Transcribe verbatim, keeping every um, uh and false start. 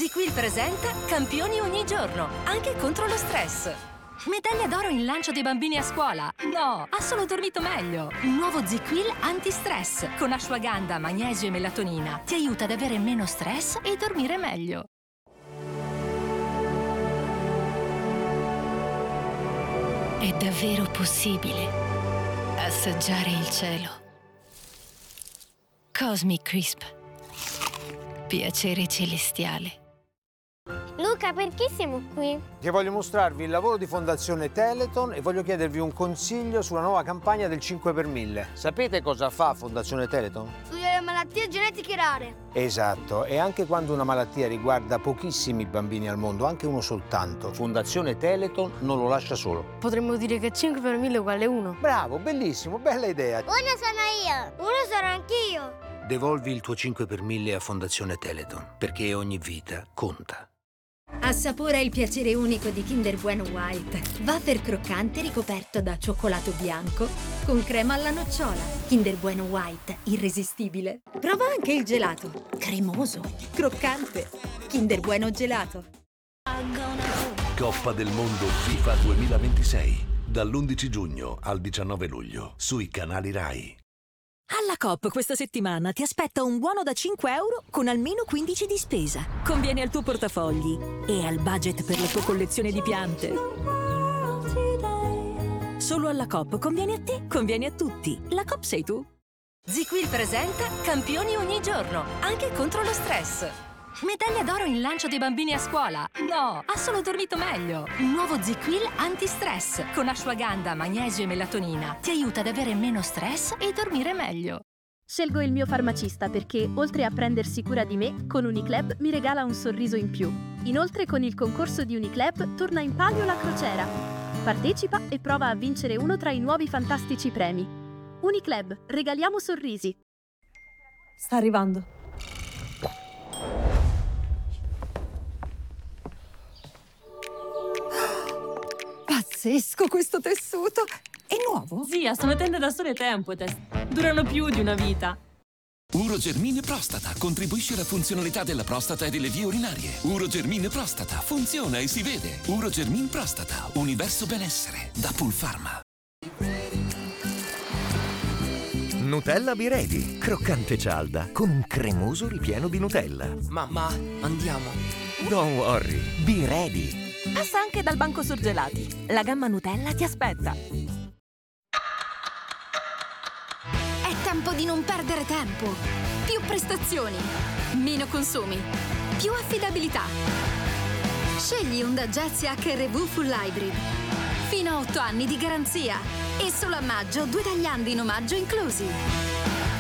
ZzzQuil presenta Campioni ogni giorno, anche contro lo stress. Medaglia d'oro in lancio dei bambini a scuola. No, ha solo dormito meglio. Il nuovo ZzzQuil anti-stress con ashwagandha, magnesio e melatonina ti aiuta ad avere meno stress e dormire meglio. È davvero possibile assaggiare il cielo. Cosmic Crisp. Piacere celestiale. Luca, perché siamo qui? Che voglio mostrarvi il lavoro di Fondazione Teleton e voglio chiedervi un consiglio sulla nuova campagna del cinque per mille. Sapete cosa fa Fondazione Teleton? Studia le malattie genetiche rare. Esatto, e anche quando una malattia riguarda pochissimi bambini al mondo, anche uno soltanto, Fondazione Teleton non lo lascia solo. Potremmo dire che cinque per mille uguale uno. Bravo, bellissimo, bella idea. Uno sono io, uno sarò anch'io. Devolvi il tuo cinque per mille a Fondazione Teleton, perché ogni vita conta. Assapora il piacere unico di Kinder Bueno White. Wafer croccante ricoperto da cioccolato bianco con crema alla nocciola. Kinder Bueno White, irresistibile. Prova anche il gelato. Cremoso, croccante. Kinder Bueno Gelato. Coppa del Mondo FIFA duemilaventisei. Dall'undici giugno al diciannove luglio sui canali Rai. Alla Coop questa settimana ti aspetta un buono da cinque euro con almeno quindici di spesa. Conviene al tuo portafogli e al budget per la tua collezione di piante. Solo alla Coop conviene a te, conviene a tutti. La Coop sei tu. ZzzQuil presenta Campioni ogni giorno, anche contro lo stress. Medaglia d'oro in lancio dei bambini a scuola. No, ha solo dormito meglio. Il nuovo ZzzQuil anti-stress con ashwagandha, magnesio e melatonina ti aiuta ad avere meno stress e dormire meglio. Scelgo il mio farmacista perché, oltre a prendersi cura di me, con Unicleb mi regala un sorriso in più. Inoltre, con il concorso di Unicleb torna in palio la crociera. Partecipa e prova a vincere uno tra i nuovi fantastici premi. Unicleb, regaliamo sorrisi. Sta arrivando. Pazzesco questo tessuto! È nuovo? Zia, sono tende da sole Tempotest. Durano più di una vita. Urogermine Prostata contribuisce alla funzionalità della prostata e delle vie urinarie. Urogermine Prostata funziona e si vede. Urogermine Prostata, universo benessere, da Pulpharma. Nutella Be Ready, croccante cialda con un cremoso ripieno di Nutella. Mamma, andiamo. Don't worry, Be Ready. Passa anche dal banco surgelati. La gamma Nutella ti aspetta. È tempo di non perdere tempo. Più prestazioni, meno consumi, più affidabilità. Scegli Honda Jazz H R V Full Hybrid. Fino a otto anni di garanzia. E solo a maggio due tagliandi in omaggio inclusi.